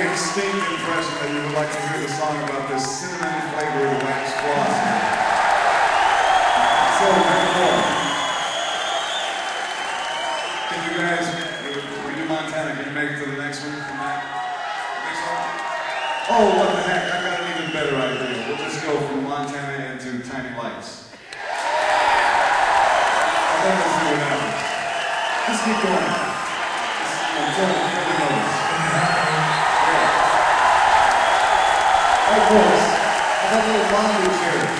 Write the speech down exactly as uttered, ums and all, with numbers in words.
distinct impression that you would like to hear the song about this cinnamon flavored wax floss. So, can you guys, we do Montana, can you make it to the next one from that? Next one? Oh, what the heck, I got an even better idea. We'll just go from Montana into Tiny Lights. I think let's do it now. Just keep going. Just, you know, tell me the notes. Of course, I got a little bondage here.